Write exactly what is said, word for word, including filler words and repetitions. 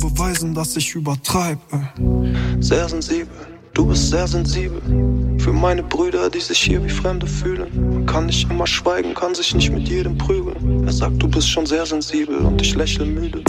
beweisen, dass ich übertreib. Äh. Sehr sensibel, du bist sehr sensibel. Für meine Brüder, die sich hier wie Fremde fühlen. Man kann nicht immer schweigen, kann sich nicht mit jedem prügeln. Er sagt, du bist schon sehr sensibel und ich lächle müde.